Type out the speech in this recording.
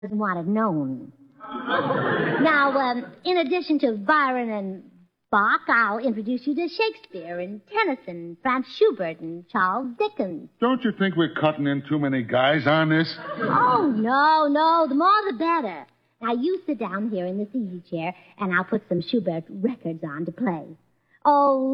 doesn't want it known. Now, in addition to Byron and Bach, I'll introduce you to Shakespeare and Tennyson, Franz Schubert, and Charles Dickens. Don't you think we're cutting in too many guys on this? Oh, no. The more the better. Now, you sit down here in this easy chair, and I'll put some Schubert records on to play. Oh,